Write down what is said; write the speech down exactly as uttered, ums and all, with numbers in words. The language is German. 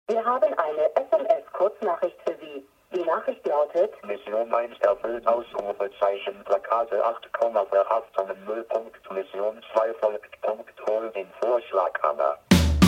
Wir haben eine S M S-Kurznachricht für Sie. Die Nachricht lautet: Mission eins erfüllt, Ausrufezeichen, Plakate acht Komma Verhaftungen null Punkt, Mission zwei folgt, Punkt, hol den Vorschlaghammer.